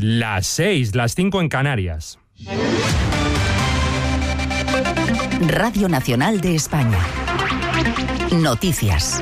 Las 6, las 5 en Canarias. Radio Nacional de España. Noticias.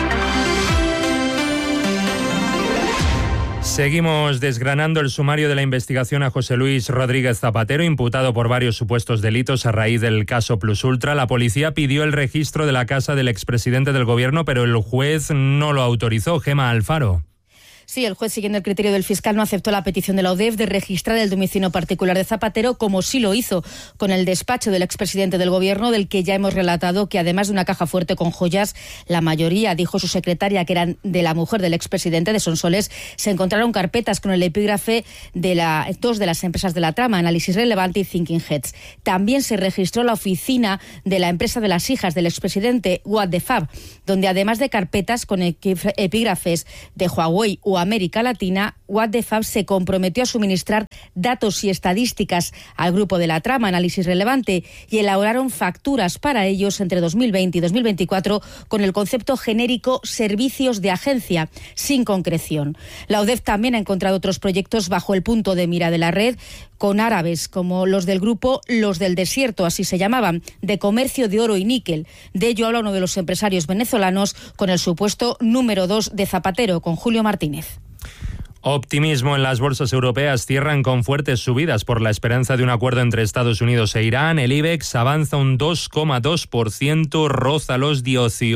Seguimos desgranando el sumario de la investigación a José Luis Rodríguez Zapatero, imputado por varios supuestos delitos a raíz del caso Plus Ultra. La policía pidió el registro de la casa del expresidente del gobierno, pero el juez no lo autorizó. Gemma Alfaro. Sí, el juez, siguiendo el criterio del fiscal, no aceptó la petición de la UDEF de registrar el domicilio particular de Zapatero, como sí lo hizo con el despacho del expresidente del gobierno, del que ya hemos relatado que, además de una caja fuerte con joyas, la mayoría, dijo su secretaria, que eran de la mujer del expresidente, de Sonsoles, se encontraron carpetas con el epígrafe de dos de las empresas de la trama, Análisis Relevante y Thinking Heads. También se registró la oficina de la empresa de las hijas del expresidente, What the Fab, donde, además de carpetas con epígrafes de Huawei o América Latina, What the Fab se comprometió a suministrar datos y estadísticas al grupo de la trama, Análisis Relevante, y elaboraron facturas para ellos entre 2020 y 2024 con el concepto genérico servicios de agencia, sin concreción. La UDEF también ha encontrado otros proyectos bajo el punto de mira de la red, con árabes como los del grupo Los del Desierto, así se llamaban, de comercio de oro y níquel. De ello habla uno de los empresarios venezolanos con el supuesto número 2 de Zapatero, con Julio Martínez. Optimismo en las bolsas europeas, cierran con fuertes subidas por la esperanza de un acuerdo entre Estados Unidos e Irán. El IBEX avanza un 2,2%, roza los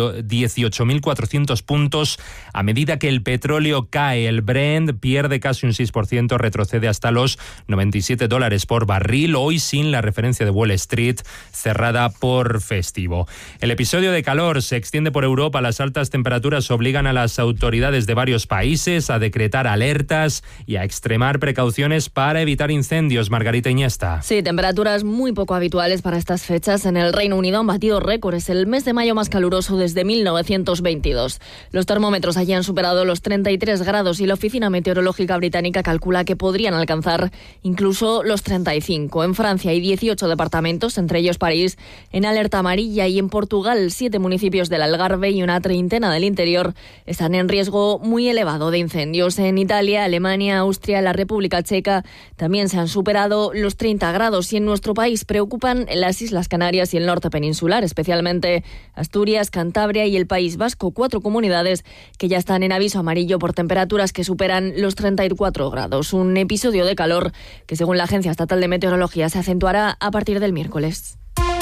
18.400 puntos a medida que el petróleo cae. El Brent pierde casi un 6%, retrocede hasta los $97 por barril, hoy sin la referencia de Wall Street, cerrada por festivo. El episodio de calor se extiende por Europa. Las altas temperaturas obligan a las autoridades de varios países a decretar alertas y a extremar precauciones para evitar incendios. Margarita Iniesta. Sí, temperaturas muy poco habituales para estas fechas. En el Reino Unido han batido récords. El mes de mayo más caluroso desde 1922. Los termómetros allí han superado los 33 grados y la Oficina Meteorológica Británica calcula que podrían alcanzar incluso los 35. En Francia hay 18 departamentos, entre ellos París, en alerta amarilla, y en Portugal 7 municipios del Algarve y una treintena del interior están en riesgo muy elevado de incendios. En Italia, Alemania, Austria, la República Checa también se han superado los 30 grados, y en nuestro país preocupan las Islas Canarias y el norte peninsular, especialmente Asturias, Cantabria y el País Vasco, 4 comunidades que ya están en aviso amarillo por temperaturas que superan los 34 grados. Un episodio de calor que, según la Agencia Estatal de Meteorología, se acentuará a partir del miércoles.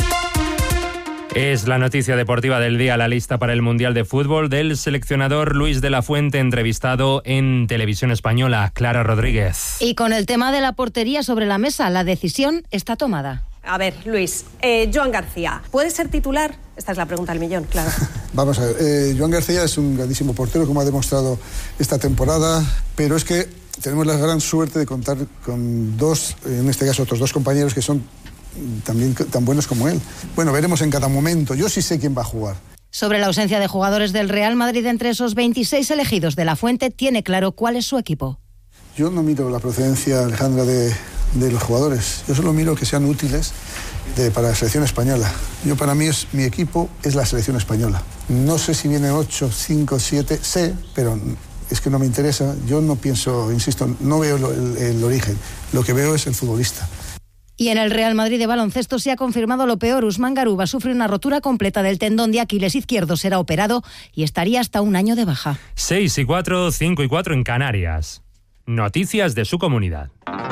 Es la noticia deportiva del día, la lista para el Mundial de Fútbol del seleccionador Luis de la Fuente, entrevistado en Televisión Española. Clara Rodríguez. Y con el tema de la portería sobre la mesa, la decisión está tomada. A ver, Luis, Joan García, ¿puede ser titular? Esta es la pregunta del millón, claro. Vamos a ver, Joan García es un grandísimo portero, como ha demostrado esta temporada, pero es que tenemos la gran suerte de contar con dos, en este caso otros dos compañeros que son también tan buenos como él. Bueno, veremos en cada momento. Yo sí sé quién va a jugar. Sobre la ausencia de jugadores del Real Madrid entre esos 26 elegidos, de la Fuente tiene claro cuál es su equipo. Yo no miro la procedencia, Alejandra, de los jugadores. Yo solo miro que sean útiles para la selección española. Para mí mi equipo es la selección española. No sé si viene 8, 5, 7, sé, pero es que no me interesa. Yo no pienso, insisto, no veo el origen. Lo que veo es el futbolista. Y en el Real Madrid de baloncesto se ha confirmado lo peor. Usman Garuba sufre una rotura completa del tendón de Aquiles izquierdo, será operado y estaría hasta un año de baja. 6:04, 5:04 en Canarias. Noticias de su comunidad.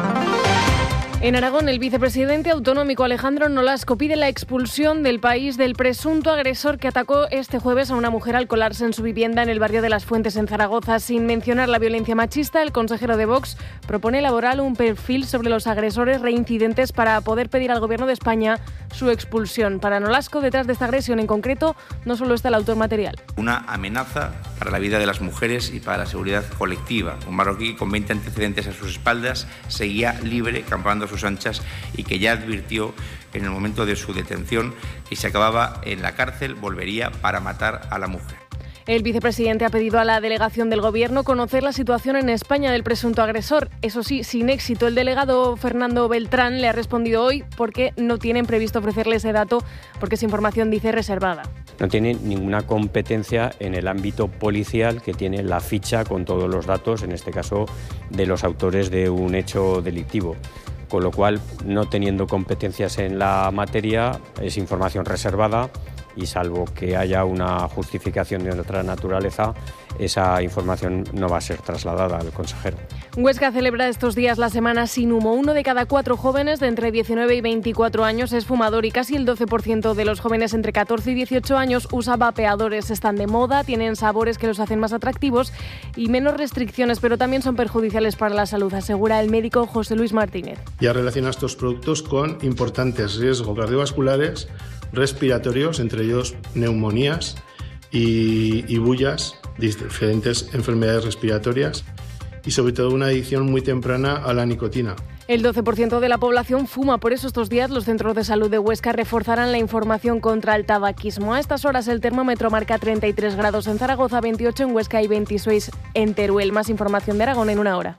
En Aragón, el vicepresidente autonómico Alejandro Nolasco pide la expulsión del país del presunto agresor que atacó este jueves a una mujer al colarse en su vivienda en el barrio de Las Fuentes, en Zaragoza. Sin mencionar la violencia machista, el consejero de Vox propone elaborar un perfil sobre los agresores reincidentes para poder pedir al Gobierno de España su expulsión. Para Nolasco, detrás de esta agresión en concreto, no solo está el autor material. Una amenaza para la vida de las mujeres y para la seguridad colectiva. Un marroquí con 20 antecedentes a sus espaldas seguía libre, campando a sus anchas, y que ya advirtió en el momento de su detención que si acababa en la cárcel volvería para matar a la mujer. El vicepresidente ha pedido a la delegación del Gobierno conocer la situación en España del presunto agresor. Eso sí, sin éxito. El delegado Fernando Beltrán le ha respondido hoy porque no tienen previsto ofrecerle ese dato, porque es información, dice, reservada. no tiene ninguna competencia en el ámbito policial, que tiene la ficha con todos los datos, en este caso de los autores de un hecho delictivo. Con lo cual, no teniendo competencias en la materia, es información reservada y salvo que haya una justificación de otra naturaleza, esa información no va a ser trasladada al consejero. Huesca celebra estos días la semana sin humo. 1 de cada 4 jóvenes de entre 19 y 24 años es fumador y casi el 12% de los jóvenes entre 14 y 18 años usa vapeadores. Están de moda, tienen sabores que los hacen más atractivos y menos restricciones, pero también son perjudiciales para la salud, asegura el médico José Luis Martínez. Ya relaciona estos productos con importantes riesgos cardiovasculares, respiratorios, entre ellos neumonías y bullas, diferentes enfermedades respiratorias y sobre todo una adicción muy temprana a la nicotina. El 12% de la población fuma, por eso estos días los centros de salud de Huesca reforzarán la información contra el tabaquismo. A estas horas el termómetro marca 33 grados en Zaragoza, 28 en Huesca y 26 en Teruel. Más información de Aragón en una hora.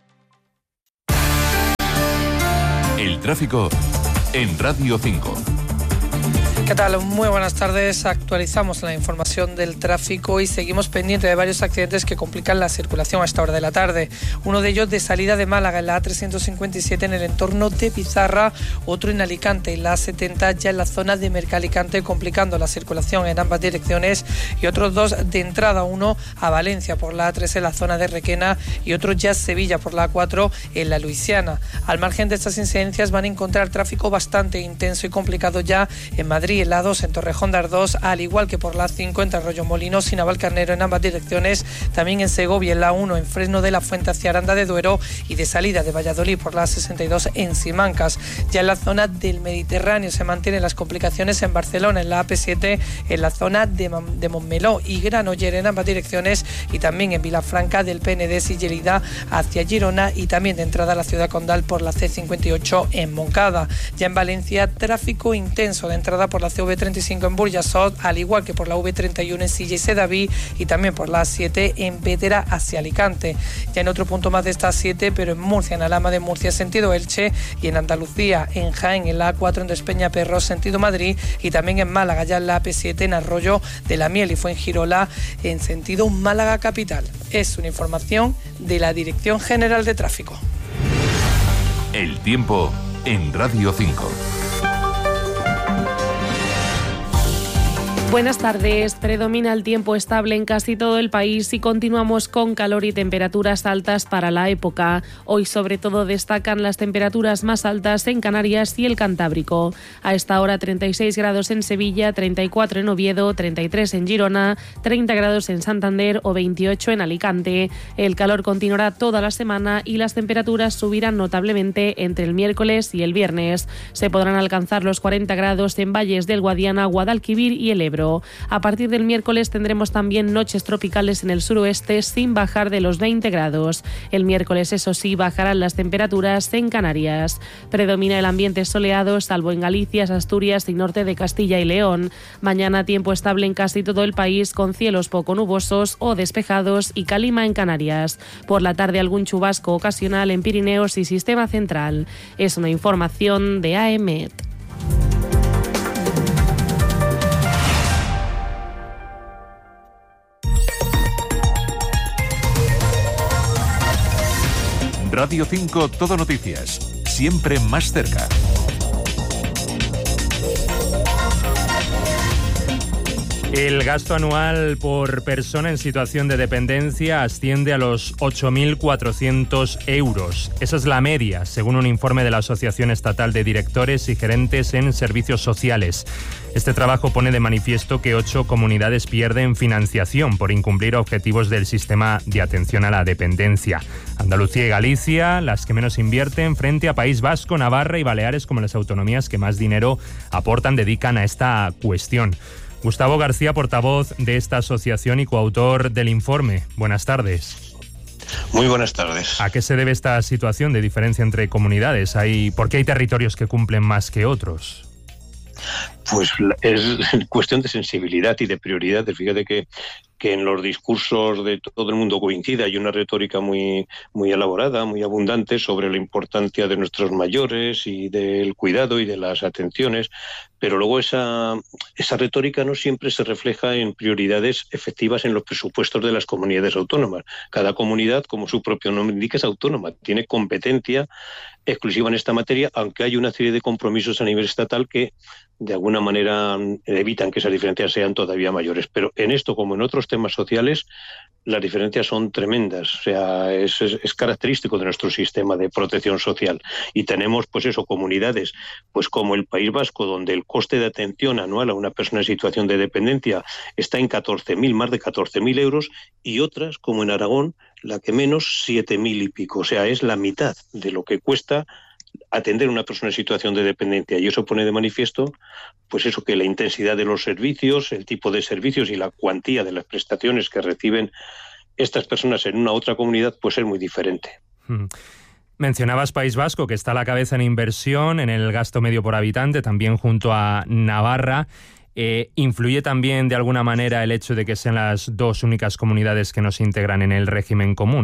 El tráfico en Radio 5. ¿Qué tal? Muy buenas tardes. Actualizamos la información del tráfico y seguimos pendientes de varios accidentes que complican la circulación a esta hora de la tarde. Uno de ellos de salida de Málaga en la A357 en el entorno de Pizarra, otro en Alicante en la A70 ya en la zona de Mercalicante, complicando la circulación en ambas direcciones, y otros dos de entrada, uno a Valencia por la A3 en la zona de Requena y otro ya a Sevilla por la A4 en la Luisiana. Al margen de estas incidencias van a encontrar tráfico bastante intenso y complicado ya en Madrid, en la A2 en Torrejón de Ardós, al igual que por la A5 entre Arroyomolinos y Navalcarnero en ambas direcciones, también en Segovia en la A1 en Fresno de la Fuente hacia Aranda de Duero y de salida de Valladolid por la A62 en Simancas. Ya en la zona del Mediterráneo se mantienen las complicaciones en Barcelona, en la AP7, en la zona de Montmeló y Granollers en ambas direcciones, y también en Vilafranca del Penedès y Lleida hacia Girona, y también de entrada a la ciudad condal por la C58 en Moncada. Ya en Valencia, tráfico intenso de entrada por la CV35 en Burjasot, al igual que por la V31 en Silla y Sedaví, y también por la A7 en Bétera hacia Alicante. Ya en otro punto más de esta A7, pero en Murcia, en Alhama de Murcia sentido Elche, y en Andalucía, en Jaén, en la A4 en Despeñaperros sentido Madrid, y también en Málaga, ya en la AP7 en Arroyo de la Miel y Fuengirola en sentido Málaga capital. Es una información de la Dirección General de Tráfico. El tiempo en Radio 5. Buenas tardes. Predomina el tiempo estable en casi todo el país y continuamos con calor y temperaturas altas para la época. Hoy sobre todo destacan las temperaturas más altas en Canarias y el Cantábrico. A esta hora 36 grados en Sevilla, 34 en Oviedo, 33 en Girona, 30 grados en Santander o 28 en Alicante. El calor continuará toda la semana y las temperaturas subirán notablemente entre el miércoles y el viernes. Se podrán alcanzar los 40 grados en valles del Guadiana, Guadalquivir y el Ebro. A partir del miércoles tendremos también noches tropicales en el suroeste sin bajar de los 20 grados. El miércoles, eso sí, bajarán las temperaturas en Canarias. Predomina el ambiente soleado, salvo en Galicia, Asturias y norte de Castilla y León. Mañana tiempo estable en casi todo el país, con cielos poco nubosos o despejados y calima en Canarias. Por la tarde algún chubasco ocasional en Pirineos y Sistema Central. Es una información de AEMET. Radio 5 Todo Noticias, siempre más cerca. El gasto anual por persona en situación de dependencia asciende a los 8.400 euros. Esa es la media, según un informe de la Asociación Estatal de Directores y Gerentes en Servicios Sociales. Este trabajo pone de manifiesto que 8 comunidades pierden financiación por incumplir objetivos del sistema de atención a la dependencia. Andalucía y Galicia, las que menos invierten, frente a País Vasco, Navarra y Baleares, como las autonomías que más dinero aportan, dedican a esta cuestión. Gustavo García, portavoz de esta asociación y coautor del informe. Buenas tardes. Muy buenas tardes. ¿A qué se debe esta situación de diferencia entre comunidades? ¿Por qué hay territorios que cumplen más que otros? Pues es cuestión de sensibilidad y de prioridades. Fíjate que que en los discursos de todo el mundo coincida. Hay una retórica muy, muy elaborada, muy abundante sobre la importancia de nuestros mayores y del cuidado y de las atenciones, pero luego esa retórica no siempre se refleja en prioridades efectivas en los presupuestos de las comunidades autónomas. Cada comunidad, como su propio nombre indica, es autónoma, tiene competencia exclusiva en esta materia, aunque hay una serie de compromisos a nivel estatal que de alguna manera evitan que esas diferencias sean todavía mayores. Pero en esto, como en otros temas sociales, las diferencias son tremendas. O sea, es característico de nuestro sistema de protección social. Y tenemos, pues eso, comunidades, pues como el País Vasco, donde el coste de atención anual a una persona en situación de dependencia está en más de 14.000 euros, y otras, como en Aragón, la que menos, 7.000 y pico. O sea, es la mitad de lo que cuesta atender a una persona en situación de dependencia, y eso pone de manifiesto pues eso, que la intensidad de los servicios, el tipo de servicios y la cuantía de las prestaciones que reciben estas personas en una otra comunidad pues es muy diferente. Mencionabas País Vasco, que está a la cabeza en inversión, en el gasto medio por habitante, también junto a Navarra. ¿Influye también de alguna manera el hecho de que sean las dos únicas comunidades que no se integran en el régimen común,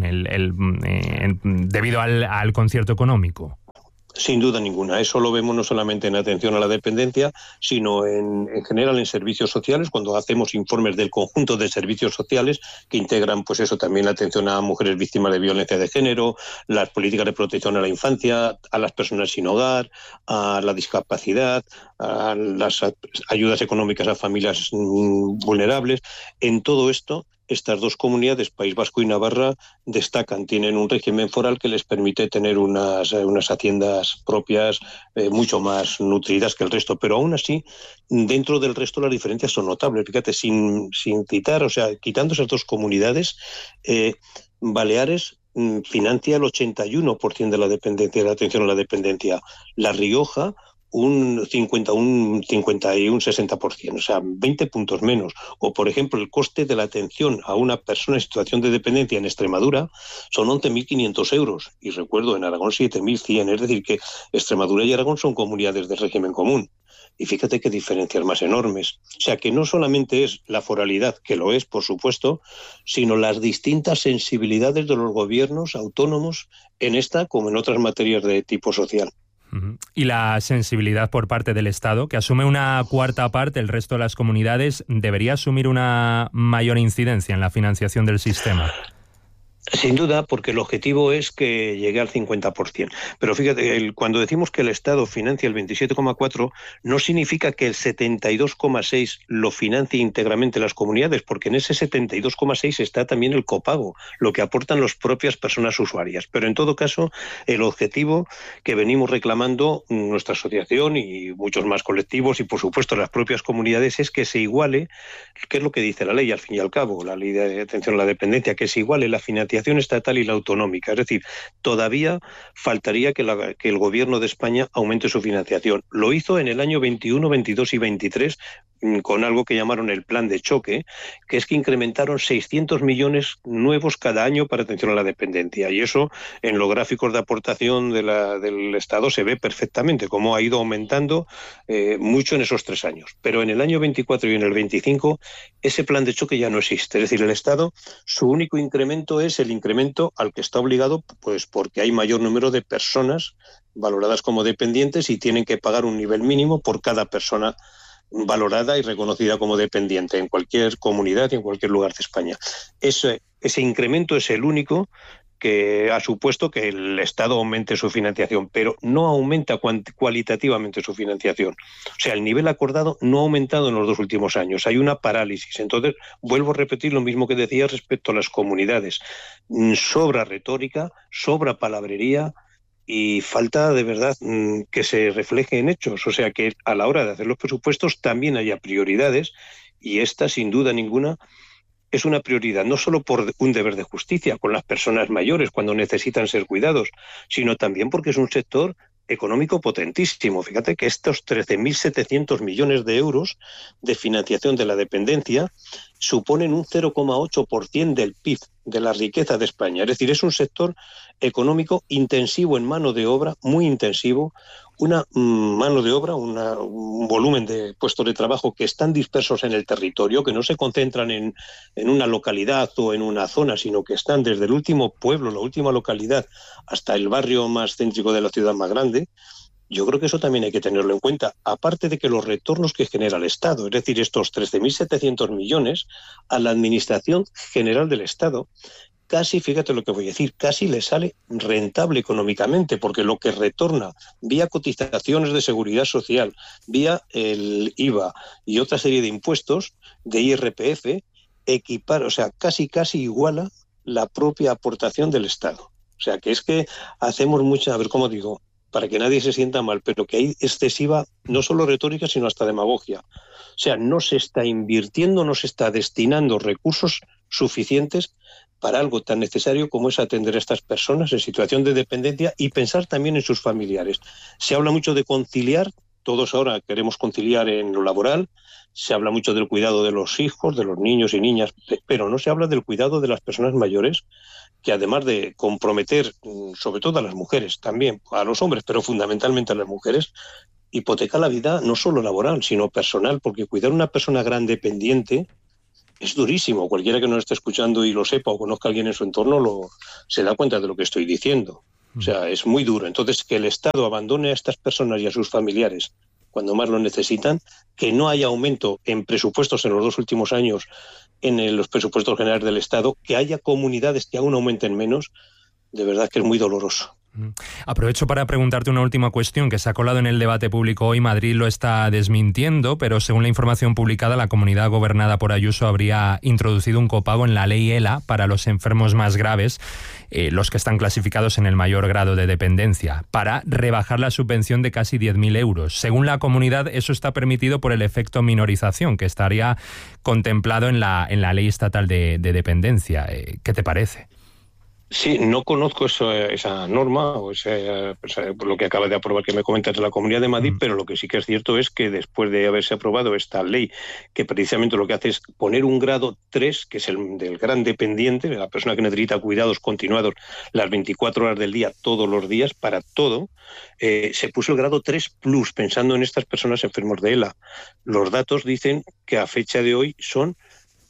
debido al concierto económico? Sin duda ninguna. Eso lo vemos no solamente en atención a la dependencia, sino en general en servicios sociales, cuando hacemos informes del conjunto de servicios sociales que integran pues eso, también la atención a mujeres víctimas de violencia de género, las políticas de protección a la infancia, a las personas sin hogar, a la discapacidad, a las ayudas económicas a familias vulnerables. En todo esto, estas dos comunidades, País Vasco y Navarra, destacan, tienen un régimen foral que les permite tener unas haciendas propias mucho más nutridas que el resto, pero aún así, dentro del resto las diferencias son notables. Fíjate, sin citar, o sea, quitando esas dos comunidades, Baleares financia el 81% de la dependencia, de la atención a la dependencia. La Rioja, un 60%, o sea, 20 puntos menos. O, por ejemplo, el coste de la atención a una persona en situación de dependencia en Extremadura son 11.500 euros. Y recuerdo, en Aragón 7.100. Es decir, que Extremadura y Aragón son comunidades del régimen común. Y fíjate qué diferencias más enormes. O sea, que no solamente es la foralidad, que lo es, por supuesto, sino las distintas sensibilidades de los gobiernos autónomos en esta como en otras materias de tipo social. Y la sensibilidad por parte del Estado, que asume una cuarta parte, el resto de las comunidades, ¿debería asumir una mayor incidencia en la financiación del sistema? Sin duda, porque el objetivo es que llegue al 50%. Pero fíjate, cuando decimos que el Estado financia el 27,4%, no significa que el 72,6% lo financie íntegramente las comunidades, porque en ese 72,6% está también el copago, lo que aportan las propias personas usuarias. Pero en todo caso, el objetivo que venimos reclamando nuestra asociación y muchos más colectivos y, por supuesto, las propias comunidades, es que se iguale, que es lo que dice la ley, al fin y al cabo, la ley de atención a la dependencia, que se iguale la financiación estatal y la autonómica. Es decir, todavía faltaría que el gobierno de España aumente su financiación. Lo hizo en el año 21, 22 y 23 con algo que llamaron el plan de choque, que es que incrementaron 600 millones nuevos cada año para atención a la dependencia. Y eso en los gráficos de aportación del Estado se ve perfectamente, cómo ha ido aumentando mucho en esos 3 años. Pero en el año 24 y en el 25 ese plan de choque ya no existe. Es decir, el Estado, su único incremento es el incremento al que está obligado, pues porque hay mayor número de personas valoradas como dependientes y tienen que pagar un nivel mínimo por cada persona valorada y reconocida como dependiente en cualquier comunidad y en cualquier lugar de España. Ese incremento es el único que ha supuesto que el Estado aumente su financiación, pero no aumenta cualitativamente su financiación. O sea, el nivel acordado no ha aumentado en los 2 últimos años. Hay una parálisis. Entonces, vuelvo a repetir lo mismo que decía respecto a las comunidades. Sobra retórica, sobra palabrería y falta de verdad que se refleje en hechos. O sea, que a la hora de hacer los presupuestos también haya prioridades, y esta, sin duda ninguna, es una prioridad, no solo por un deber de justicia con las personas mayores cuando necesitan ser cuidados, sino también porque es un sector económico potentísimo. Fíjate que estos 13.700 millones de euros de financiación de la dependencia suponen un 0,8% del PIB, de la riqueza de España. Es decir, es un sector económico intensivo en mano de obra, muy intensivo, una mano de obra, un volumen de puestos de trabajo que están dispersos en el territorio, que no se concentran en una localidad o en una zona, sino que están desde el último pueblo, la última localidad, hasta el barrio más céntrico de la ciudad más grande. Yo creo que eso también hay que tenerlo en cuenta, aparte de que los retornos que genera el Estado, es decir, estos 13.700 millones a la Administración General del Estado, casi, fíjate lo que voy a decir, casi le sale rentable económicamente, porque lo que retorna vía cotizaciones de seguridad social, vía el IVA y otra serie de impuestos de IRPF, casi iguala la propia aportación del Estado. O sea, que es que hacemos mucha, a ver cómo digo, para que nadie se sienta mal, pero que hay excesiva, no solo retórica, sino hasta demagogia. O sea, no se está invirtiendo, no se está destinando recursos suficientes para algo tan necesario como es atender a estas personas en situación de dependencia y pensar también en sus familiares. Se habla mucho de conciliar, todos ahora queremos conciliar en lo laboral, se habla mucho del cuidado de los hijos, de los niños y niñas, pero no se habla del cuidado de las personas mayores, que además de comprometer, sobre todo a las mujeres, también a los hombres, pero fundamentalmente a las mujeres, hipoteca la vida no solo laboral, sino personal, porque cuidar a una persona gran dependiente es durísimo. Cualquiera que nos esté escuchando y lo sepa o conozca a alguien en su entorno se da cuenta de lo que estoy diciendo. O sea, es muy duro. Entonces, que el Estado abandone a estas personas y a sus familiares cuando más lo necesitan, que no haya aumento en presupuestos en los 2 últimos años en los presupuestos generales del Estado, que haya comunidades que aún aumenten menos, de verdad que es muy doloroso. Aprovecho para preguntarte una última cuestión que se ha colado en el debate público hoy. Madrid lo está desmintiendo, pero según la información publicada, la comunidad gobernada por Ayuso habría introducido un copago en la ley ELA para los enfermos más graves, los que están clasificados en el mayor grado de dependencia, para rebajar la subvención de casi 10.000 euros. Según la comunidad, eso está permitido por el efecto minorización, que estaría contemplado en la ley estatal de dependencia. ¿Qué te parece? Sí, no conozco esa norma o lo que acaba de aprobar que me comentas de la Comunidad de Madrid, pero lo que sí que es cierto es que después de haberse aprobado esta ley, que precisamente lo que hace es poner un grado 3, que es el del gran dependiente, de la persona que necesita cuidados continuados las 24 horas del día, todos los días, para todo, se puso el grado 3 plus, pensando en estas personas enfermos de ELA. Los datos dicen que a fecha de hoy son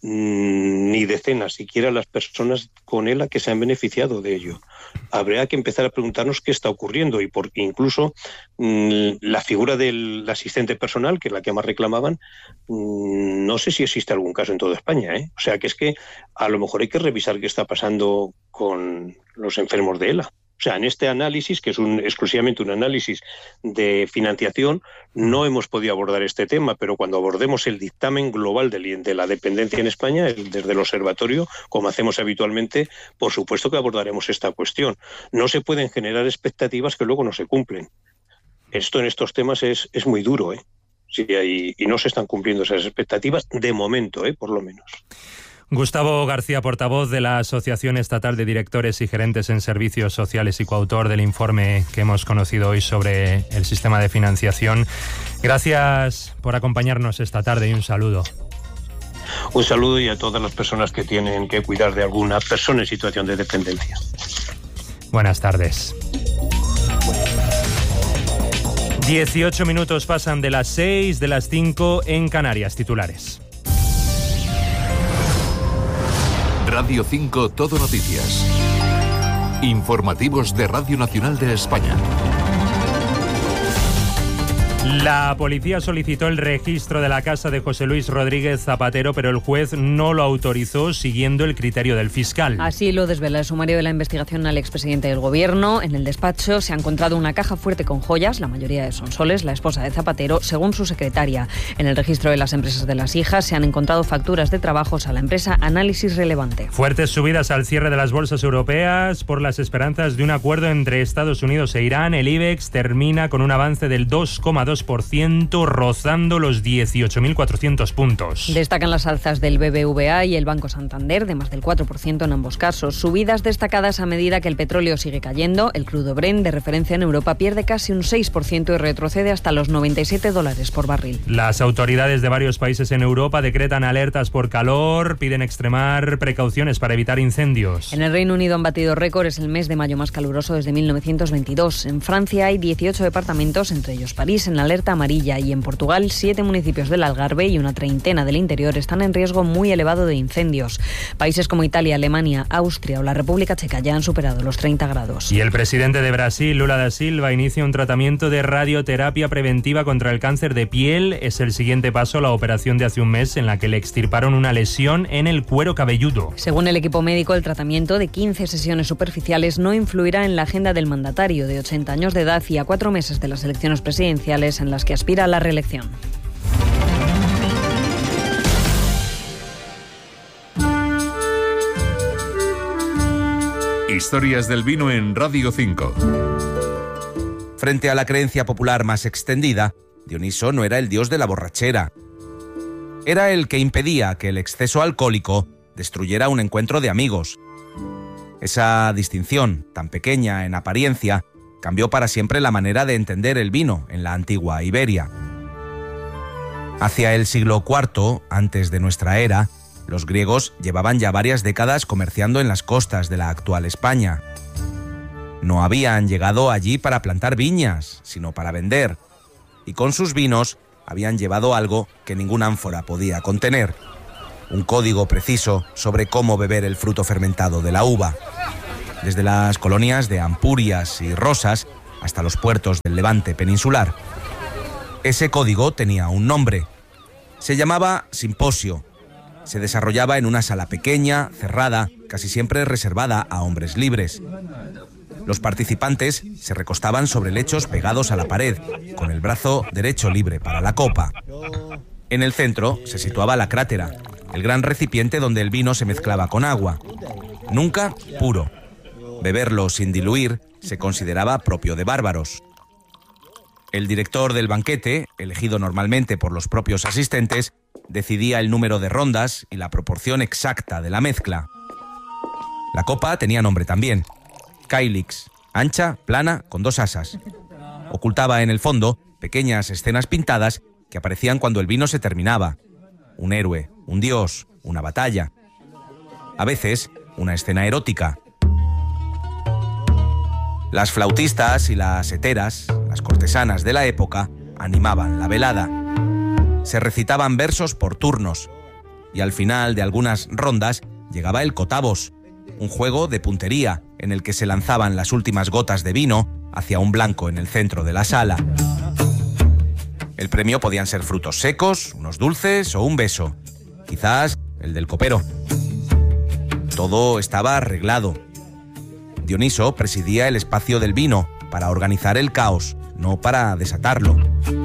ni decenas siquiera las personas con ELA que se han beneficiado de ello. Habría que empezar a preguntarnos qué está ocurriendo, y porque incluso la figura del asistente personal, que es la que más reclamaban, no sé si existe algún caso en toda España, ¿eh? O sea, que es que a lo mejor hay que revisar qué está pasando con los enfermos de ELA. O sea, en este análisis, que es exclusivamente un análisis de financiación, no hemos podido abordar este tema, pero cuando abordemos el dictamen global de la dependencia en España, desde el observatorio, como hacemos habitualmente, por supuesto que abordaremos esta cuestión. No se pueden generar expectativas que luego no se cumplen. Esto en estos temas es muy duro, ¿eh? Sí, y no se están cumpliendo esas expectativas de momento, por lo menos. Gustavo García, portavoz de la Asociación Estatal de Directores y Gerentes en Servicios Sociales y coautor del informe que hemos conocido hoy sobre el sistema de financiación. Gracias por acompañarnos esta tarde y un saludo. Un saludo y a todas las personas que tienen que cuidar de alguna persona en situación de dependencia. Buenas tardes. 18 minutos pasan de las 6, de las 5 en Canarias. Titulares. Radio 5 Todo Noticias. Informativos de Radio Nacional de España. La policía solicitó el registro de la casa de José Luis Rodríguez Zapatero, pero el juez no lo autorizó siguiendo el criterio del fiscal. Así lo desvela el sumario de la investigación al expresidente del Gobierno. En el despacho se ha encontrado una caja fuerte con joyas, la mayoría de Sonsoles, la esposa de Zapatero, según su secretaria. En el registro de las empresas de las hijas se han encontrado facturas de trabajos a la empresa Análisis Relevante. Fuertes subidas al cierre de las bolsas europeas por las esperanzas de un acuerdo entre Estados Unidos e Irán. El IBEX termina con un avance del 2,2%. 0,82%, rozando los 18.400 puntos. Destacan las alzas del BBVA y el Banco Santander, de más del 4% en ambos casos. Subidas destacadas a medida que el petróleo sigue cayendo. El crudo Brent, de referencia en Europa, pierde casi un 6% y retrocede hasta los $97 por barril. Las autoridades de varios países en Europa decretan alertas por calor, piden extremar precauciones para evitar incendios. En el Reino Unido han batido récord, es el mes de mayo más caluroso desde 1922. En Francia hay 18 departamentos, entre ellos París, en alerta amarilla, y en Portugal 7 municipios del Algarve y una treintena del interior están en riesgo muy elevado de incendios. Países como Italia, Alemania, Austria o la República Checa ya han superado los 30 grados. Y el presidente de Brasil, Lula da Silva, inicia un tratamiento de radioterapia preventiva contra el cáncer de piel. Es el siguiente paso a la operación de hace un mes en la que le extirparon una lesión en el cuero cabelludo. Según el equipo médico, el tratamiento de 15 sesiones superficiales no influirá en la agenda del mandatario de 80 años de edad y a 4 meses de las elecciones presidenciales en las que aspira a la reelección. Historias del vino en Radio 5. Frente a la creencia popular más extendida, Dioniso no era el dios de la borrachera. Era el que impedía que el exceso alcohólico destruyera un encuentro de amigos. Esa distinción, tan pequeña en apariencia, cambió para siempre la manera de entender el vino en la antigua Iberia. Hacia el siglo IV, antes de nuestra era, los griegos llevaban ya varias décadas comerciando en las costas de la actual España. No habían llegado allí para plantar viñas, sino para vender, y con sus vinos habían llevado algo que ninguna ánfora podía contener: un código preciso sobre cómo beber el fruto fermentado de la uva. Desde las colonias de Ampurias y Rosas hasta los puertos del Levante peninsular. Ese código tenía un nombre. Se llamaba simposio. Se desarrollaba en una sala pequeña, cerrada, casi siempre reservada a hombres libres. Los participantes se recostaban sobre lechos pegados a la pared, con el brazo derecho libre para la copa. En el centro se situaba la crátera, el gran recipiente donde el vino se mezclaba con agua. Nunca puro. Beberlo sin diluir se consideraba propio de bárbaros. El director del banquete, elegido normalmente por los propios asistentes, decidía el número de rondas y la proporción exacta de la mezcla. La copa tenía nombre también: Cailix, ancha, plana, con 2 asas. Ocultaba en el fondo pequeñas escenas pintadas que aparecían cuando el vino se terminaba. Un héroe, un dios, una batalla. A veces, una escena erótica. Las flautistas y las heteras, las cortesanas de la época, animaban la velada. Se recitaban versos por turnos, y al final de algunas rondas llegaba el cotavos, un juego de puntería en el que se lanzaban las últimas gotas de vino hacia un blanco en el centro de la sala. El premio podían ser frutos secos, unos dulces o un beso, quizás el del copero. Todo estaba arreglado. Dioniso presidía el espacio del vino para organizar el caos, no para desatarlo.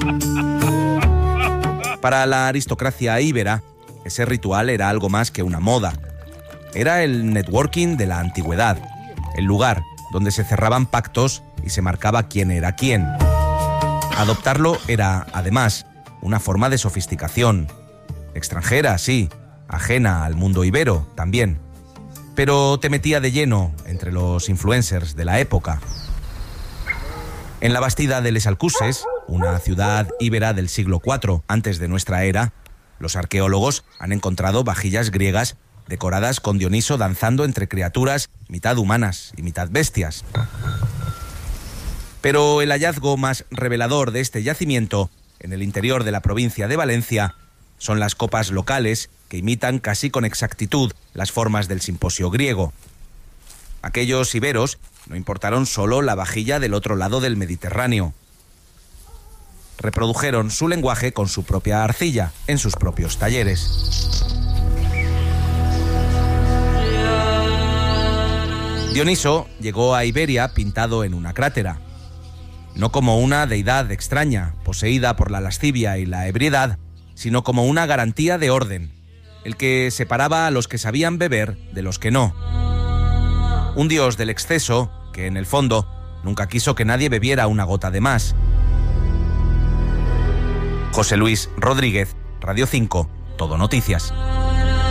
Para la aristocracia íbera, ese ritual era algo más que una moda. Era el networking de la antigüedad, el lugar donde se cerraban pactos y se marcaba quién era quién. Adoptarlo era, además, una forma de sofisticación. Extranjera, sí, ajena al mundo ibero, también. Pero te metía de lleno entre los influencers de la época. En la Bastida de Les Alcuses, una ciudad íbera del siglo IV antes de nuestra era, los arqueólogos han encontrado vajillas griegas decoradas con Dioniso danzando entre criaturas mitad humanas y mitad bestias. Pero el hallazgo más revelador de este yacimiento, en el interior de la provincia de Valencia, son las copas locales que imitan casi con exactitud las formas del simposio griego. Aquellos iberos no importaron solo la vajilla del otro lado del Mediterráneo. Reprodujeron su lenguaje con su propia arcilla, en sus propios talleres. Dioniso llegó a Iberia pintado en una crátera. No como una deidad extraña, poseída por la lascivia y la ebriedad, sino como una garantía de orden, el que separaba a los que sabían beber de los que no. Un dios del exceso que, en el fondo, nunca quiso que nadie bebiera una gota de más. José Luis Rodríguez, Radio 5, Todo Noticias.